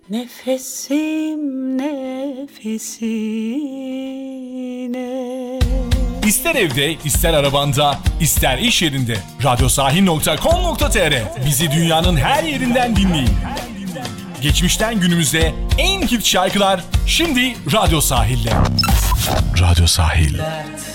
Nefesim nefesine. İster evde, ister arabanda, ister iş yerinde. Radyosahil.com.tr. Bizi dünyanın her yerinden dinleyin. Geçmişten günümüze en hit şarkılar şimdi Radyo Sahil'de. Radyo Sahil.